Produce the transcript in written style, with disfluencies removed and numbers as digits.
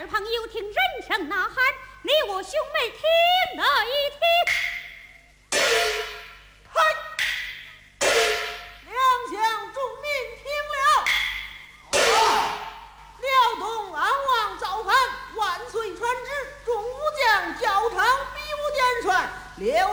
旁又听人声呐喊，你我兄妹听了一听。 两将众民听了，辽东安王造反，万岁传旨，众武将教堂比武点帅，刘